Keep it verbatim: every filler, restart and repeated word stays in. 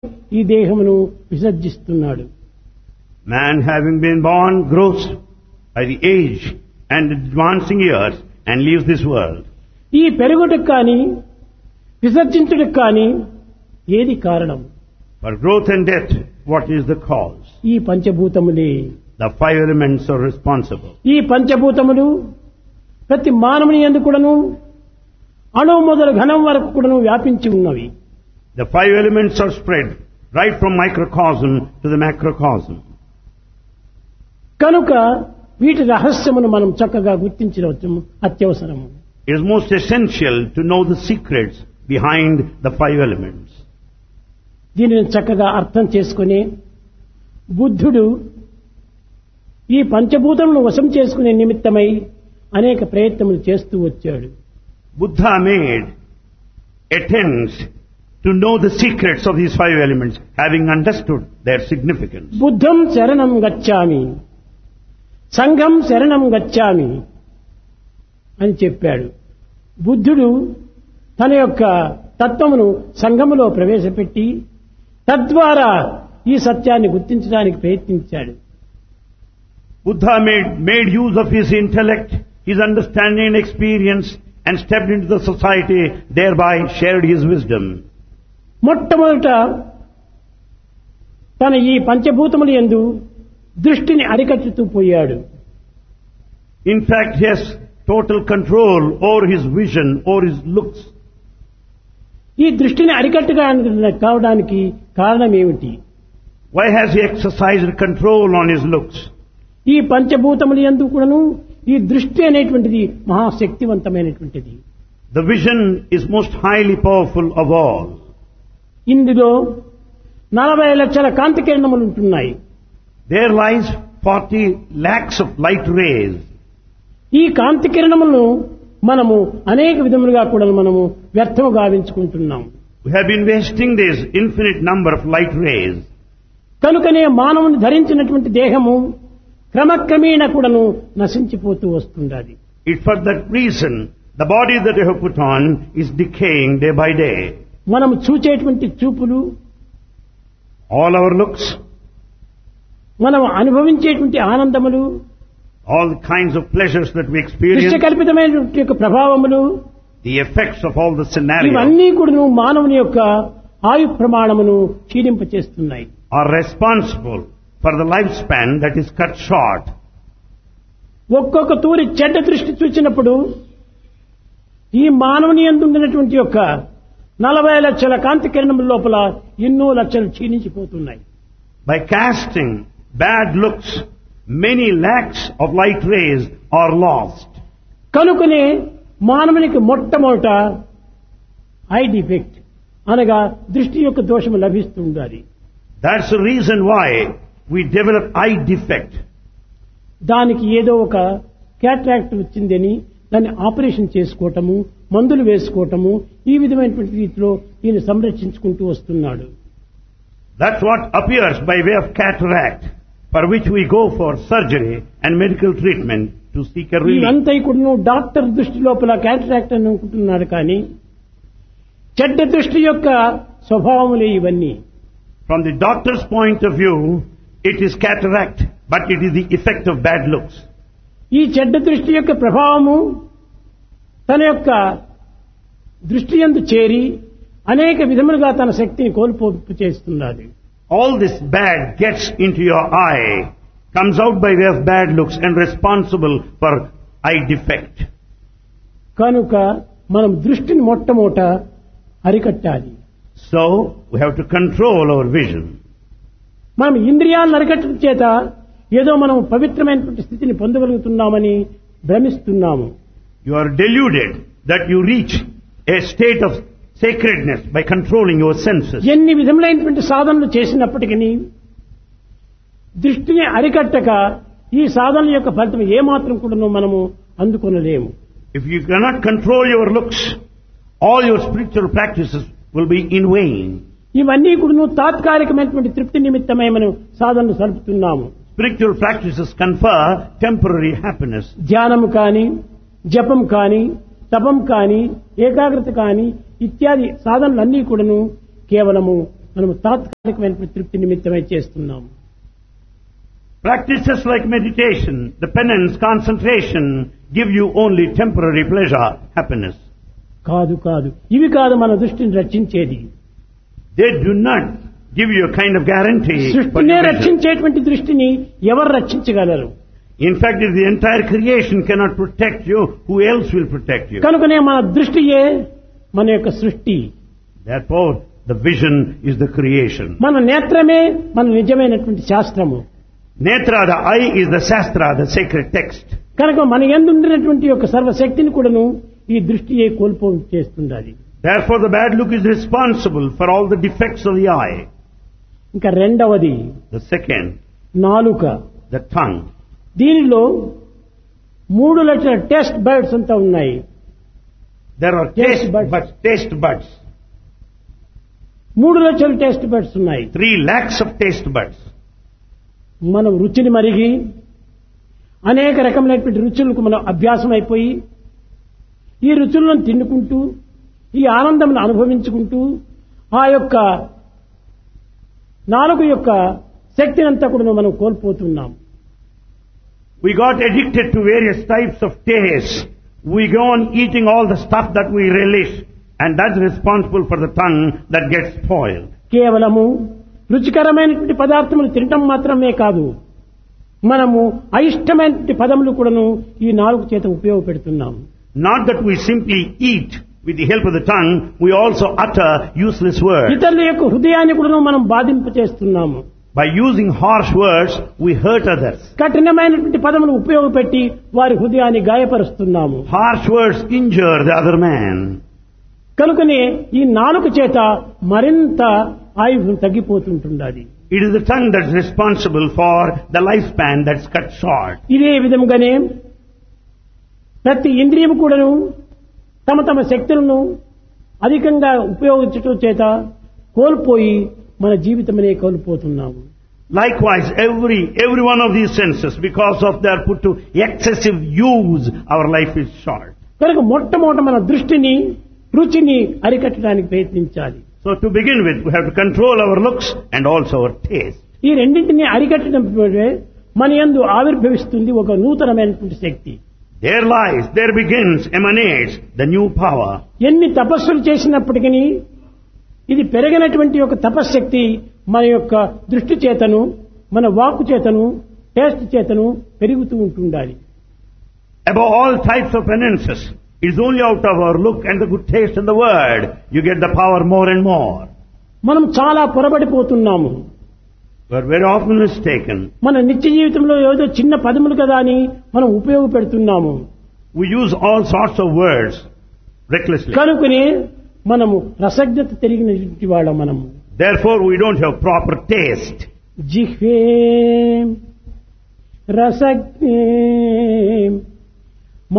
ఈ దేహమును విసర్జిస్తున్నాడు. Man, having been born, grows by the age and advancing years and leaves this world. ఈ పెరుగుటకు కానీ విసర్జించుటకు కానీ ఏది కారణం? For growth and death, what is the cause? ఈ పంచభూతములే. The five elements are responsible. ఈ పంచభూతములు ప్రతి మానవుని యందు కూడాను అణువు మొదలు ఘనం వరకు కూడాను వ్యాపించి ఉన్నవి. The five elements are spread right from microcosm to the macrocosm. కనుక వీటి రహస్యమును మనం చక్కగా గుర్తించవచ్చు అత్యవసరము. It is most essential to know the secrets behind the five elements. దీనిని చక్కగా అర్థం చేసుకుని బుద్ధుడు ఈ పంచభూతములను వశం చేసుకునే నిమిత్తమై అనేక ప్రయత్నములు చేస్తూ వచ్చాడు. Buddha made attempts to know the secrets of these five elements, having understood their significance. బుద్ధం శరణం గచ్ఛామి, సంఘం శరణం గచ్ఛామి అని చెప్పాడు. బుద్ధుడు తన యొక్క తత్వమును సంఘములో ప్రవేశపెట్టి తద్వారా ఈ సత్యాన్ని గుర్తించడానికి ప్రయత్నించాడు. Buddha made, made use of his intellect, his understanding and experience, and stepped into the society, thereby shared his wisdom. మొట్టమొదట తన ఈ పంచభూతముల యందు దృష్టిని అరికట్టుతూ పోయాడు. In fact, he has total control over his vision, over his looks. ఈ దృష్టిని అరికట్టుగా కావడానికి కారణం ఏమిటి? Why has he exercised control on his looks? ఈ పంచభూతముల యందు కూడాను ఈ దృష్టి అనేటువంటిది మహాశక్తివంతమైనటువంటిది. The vision is most highly powerful of all. ఇందులో నలభై లక్షల కాంతి కిరణములు ఉంటున్నాయి. There lies forty lakhs of light rays. ఈ కాంతి కిరణములను మనము అనేక విధములుగా కూడా మనము వ్యర్థము గావించుకుంటున్నాం. We have been wasting this infinite number of light rays. కనుకనే మానవుని ధరించినటువంటి దేహము క్రమక్రమేణా కూడాను నశించిపోతూ వస్తుండాలి. It's for that reason the body that you have put on is decaying day by day. మనం చూచేటువంటి చూపులు, All our looks, మనం అనుభవించేటువంటి ఆనందములు, all the kinds of pleasures that we experience, దృశ్యకల్పితమైనటువంటి యొక్క ప్రభావములు, the effects of all the scenarios ఇవన్నీ కూడాను మానవుని యొక్క ఆయు ప్రమాణమును క్షీణింపచేస్తున్నాయి. are responsible for the lifespan that is cut short. ఒక్కొక్క తూరి చెడ్డ దృష్టి చూచినప్పుడు ఈ మానవుని యందు ఉండినటువంటి యొక్క నలభై లక్షల కాంతి కిరణముల లోపల ఎన్నో లక్షలు క్షీణించిపోతున్నాయి. By casting bad looks, many lakhs of light rays are lost. కనుకనే మానవునికి మొట్టమొదట ఐ డిఫెక్ట్ అనగా దృష్టి యొక్క దోషము లభిస్తూ ఉండాలి. That's the reason why we develop eye defect. దానికి ఏదో ఒక క్యాట్రాక్ట్ వచ్చిందని దాన్ని ఆపరేషన్ చేసుకోవటము, మందులు వేసుకోవటము, ఈ విధమైనటువంటి రీతిలో ఈయన సంరక్షించుకుంటూ వస్తున్నాడు. That's what appears by way of cataract, for which we go for surgery and medical treatment to seek a relief. ఇదంతా ఇప్పుడు డాక్టర్ దృష్టి లోపల క్యాట్రాక్ట్ అని అనుకుంటున్నాడు, కానీ చెడ్డ దృష్టి యొక్క స్వభావములే ఇవన్నీ. From the doctor's point of view, it is cataract, but it is the effect of bad looks. ఈ చెడ్డ దృష్టి యొక్క ప్రభావము తన యొక్క దృష్టి యందు చేరి అనేక విధములుగా తన శక్తిని కోల్పోపు చేస్తున్నది. All this bad gets into your eye, comes out by way of bad looks and responsible for eye defect. కనుక మనం దృష్టిని మొట్టమొదట అరికట్టాలి. So, we have to control our vision. మనం ఇంద్రియాలను అరికట్టడం చేత ఏదో మనం పవిత్రమైనటువంటి స్థితిని పొందగలుగుతున్నామని భ్రమిస్తున్నాము. You are deluded that you reach a state of sacredness by controlling your senses. ఎన్ని విధములైనటువంటి సాధనలు చేసినప్పటికీ దృష్టిని అరికట్టక ఈ సాధన యొక్క ఫలితం ఏమాత్రం కూడా మనము అందుకొనలేము. If you cannot control your looks, all your spiritual practices will be in vain. ఇవన్నీ కూడా తాత్కాలికమైనటువంటి తృప్తి నిమిత్తమై మనం సాధనలు సలుపుతున్నాము. Spiritual practices confer temporary happiness. ధ్యానము కానీ, జపం కానీ, తపం కానీ, ఏకాగ్రత కానీ ఇత్యాది సాధనలన్నీ కూడాను కేవలము మనం తాత్కాలికమైన తృప్తి నిమిత్తమై చేస్తున్నాము. Practices like meditation, the penance, concentration give you only temporary pleasure, happiness. కాదు కాదు ఇవి కాదు మన దృష్టిని రక్షించేది. They do not give you a kind of guarantee. సృష్టినే రక్షించేటువంటి దృష్టిని ఎవరు రక్షించగలరు? In fact, if the entire creation cannot protect you, who else will protect you? కనుకనే మన దృష్టియే మన యొక్క సృష్టి. Therefore, the vision is the creation. మన నేత్రమే మన నిజమైనటువంటి శాస్త్రము. Netra, the eye, is the Shastra, the sacred text. కనుక మన యందు ఉండినటువంటి యొక్క సర్వశక్తిని కూడాను ఈ దృష్టియే కోల్పో చేస్తుండాలి. Therefore, the bad look is responsible for all the defects of the eye. ఇంకా రెండవది The second, నాలుక. the tongue. దీనిలో మూడు లక్షల టెస్ట్ బర్డ్స్ అంతా ఉన్నాయి. There are Taste taste buds. buds, taste buds. మూడు లక్షల టెస్ట్ బర్డ్స్ ఉన్నాయి. Three lakhs of taste buds. మనం రుచిని మరిగి అనేక రకమైనటువంటి రుచులకు మనం అభ్యాసం అయిపోయి ఈ రుచులను తిన్నుకుంటూ ఈ ఆనందమును అనుభవించుకుంటూ ఆ యొక్క నాలుగు యొక్క శక్తిని అంతా కూడా మనం కోల్పోతున్నాం. We got addicted to various types of taste. We go on eating all the stuff that we relish, and that's responsible for the tongue that gets spoiled. కేవలము రుచికరమైనటువంటి పదార్థములు తినటం మాత్రమే కాదు, మనము అయిష్టమైనటువంటి పదములు కూడాను ఈ నాలుగు చేత ఉపయోగపెడుతున్నాము. Not that we simply eat with the help of the tongue, we also utter useless words. ఇతరుల యొక్క హృదయాన్ని కూడాను మనం బాధింప చేస్తున్నాము. By using harsh words, we hurt others. కఠినమైనటువంటి పదములు ఉపయోగపెట్టి వారి హృదయాన్ని గాయపరుస్తున్నాము. Harsh words injure the other man. కనుకనే ఈ నాలుక చేత మరింత ఆయువు తగ్గిపోతుంటున్నది. It is the tongue that's responsible for the lifespan that's cut short. ఇదే విధముగానే ప్రతి ఇంద్రియం కూడాను తమ తమ శక్తులను అధికంగా ఉపయోగించటం చేత కోల్పోయి మన జీవితమనే కోల్పోతున్నాము. Likewise, every every one of these senses, because of their put to excessive use, our life is short. కనుక మొట్టమొదట మన దృష్టిని రుచిని అరికట్టడానికి ప్రయత్నించాలి. So to begin with, we have to control our looks and also our taste. ఈ రెండింటిని అరికట్టడం మన యందు ఆవిర్భవిస్తుంది ఒక నూతనమైనటువంటి శక్తి. There lies, there begins, emanates the new power. ఎన్ని తపస్సులు చేసినప్పటికీ ఇది పెరిగినటువంటి ఒక తపశ్శక్తి మన యొక్క దృష్టి చేతను మన వాక్కు చేతను టేస్ట్ చేతను పెరుగుతూ ఉంటుండాలి. Above all types of penances, it is only out of our look and the good taste in the word you get the power more and more. మనం చాలా పొరబడిపోతున్నాము. We are very often mistaken. మన నిత్య జీవితంలో ఏదో చిన్న పదములు కదా అని మనం ఉపయోగపెడుతున్నాము. We use all sorts of words recklessly. కనుకనే మనము రసజ్ఞత తిరిగినటువంటి వాళ్ళం మనము. Therefore, we don't have proper taste. జిహ్వే రసజ్ఞే